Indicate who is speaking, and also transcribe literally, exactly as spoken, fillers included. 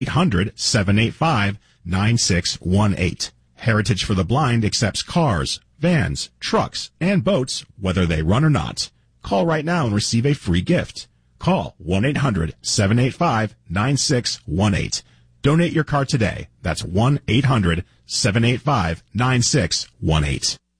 Speaker 1: eight hundred, seven eight five, nine six one eight. Heritage for the Blind accepts cars, vans, trucks, and boats, whether they run or not. Call right now and receive a free gift. Call one eight hundred, seven eight five, nine six one eight. Donate your car today. That's one eight hundred, seven eight five, nine six one eight.